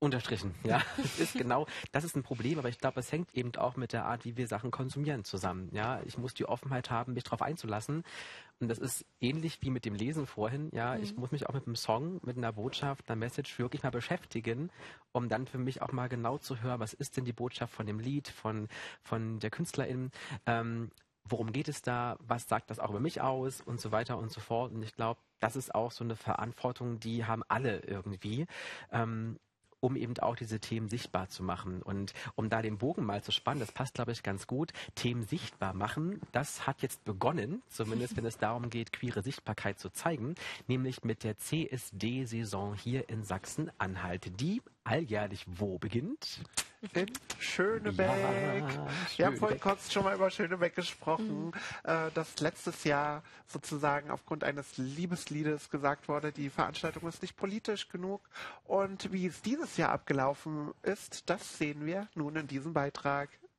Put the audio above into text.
Unterstrichen, ja. Das ist ein Problem, aber ich glaube, es hängt eben auch mit der Art, wie wir Sachen konsumieren zusammen. Ja, ich muss die Offenheit haben, mich darauf einzulassen. Und das ist ähnlich wie mit dem Lesen vorhin. Ja, ich muss mich auch mit einem Song, mit einer Botschaft, einer Message wirklich mal beschäftigen, um dann für mich auch mal genau zu hören, was ist denn die Botschaft von dem Lied, von der Künstlerin, worum geht es da, was sagt das auch über mich aus und so weiter und so fort. Und ich glaube, das ist auch so eine Verantwortung, die haben alle irgendwie. Um eben auch diese Themen sichtbar zu machen. Und um da den Bogen mal zu spannen, das passt, glaube ich, ganz gut, Themen sichtbar machen, das hat jetzt begonnen, zumindest wenn es darum geht, queere Sichtbarkeit zu zeigen, nämlich mit der CSD-Saison hier in Sachsen-Anhalt, die alljährlich wo beginnt? In Schönebeck. Wir haben vorhin kurz schon mal über Schönebeck gesprochen, dass letztes Jahr sozusagen aufgrund eines Liebesliedes gesagt wurde, die Veranstaltung ist nicht politisch genug. Und wie es dieses Jahr abgelaufen ist, das sehen wir nun in diesem Beitrag.